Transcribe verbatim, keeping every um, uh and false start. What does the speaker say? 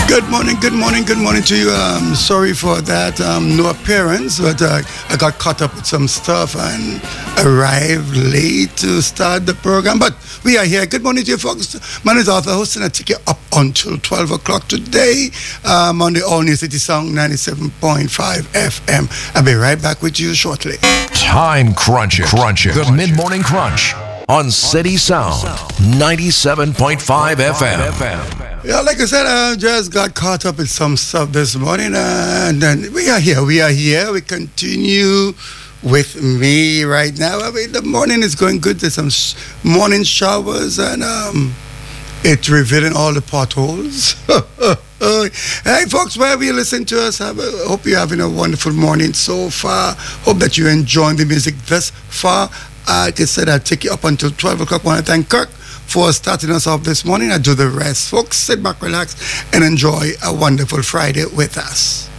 Good morning, good morning, good morning to you. Um, sorry for that, um, no appearance, but uh, I got caught up with some stuff and arrived late to start the program. But we are here. Good morning to you, folks. My name is Arthur Hostin. I take you up until twelve o'clock today um, on the All New City Song ninety-seven point five F M. I'll be right back with you shortly. Time crunching, crunching, the mid-morning crunch on City Sound ninety-seven point five F M. Yeah, like I said, I just got caught up with some stuff this morning, uh, and then we are here. We are here. We continue with me right now. I mean, the morning is going good. There's some sh- morning showers, and um, it's revealing all the potholes. Hey, folks, wherever you listen to us, I hope you're having a wonderful morning so far. Hope that you're enjoying the music thus far. Like I said, I'll take you up until twelve o'clock. I want to thank Kirk for starting us off this morning. I do the rest. Folks, sit back, relax, and enjoy a wonderful Friday with us.